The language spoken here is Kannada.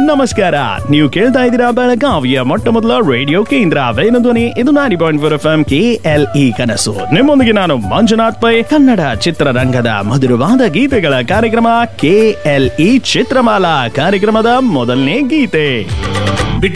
ನಮಸ್ಕಾರ. ನೀವು ಕೇಳ್ತಾ ಇದ್ದೀರಾ ಬೆಳಗಾವಿಯ ಮೊಟ್ಟ ಮೊದಲ ರೇಡಿಯೋ ಕೇಂದ್ರ ವೇಣುಧ್ವನಿ. ಇದು 90.4 FM KLE ಕನಸು. ನಿಮ್ಮೊಂದಿಗೆ ನಾನು ಮಂಜುನಾಥ್ ಪೈ. ಕನ್ನಡ ಚಿತ್ರರಂಗದ ಮಧುರವಾದ ಗೀತೆಗಳ ಕಾರ್ಯಕ್ರಮ KLE ಚಿತ್ರಮಾಲಾ ಕಾರ್ಯಕ್ರಮದ ಮೊದಲನೇ ಗೀತೆ.